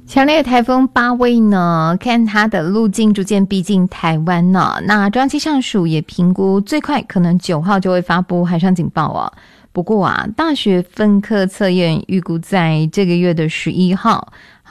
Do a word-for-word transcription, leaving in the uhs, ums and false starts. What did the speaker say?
强烈的台风巴威呢，看它的路径逐渐逼近台湾呢，那中央气象署也评估最快可能九号就会发布海上警报哦。不过啊，大学分科测验预估在这个月的十一号。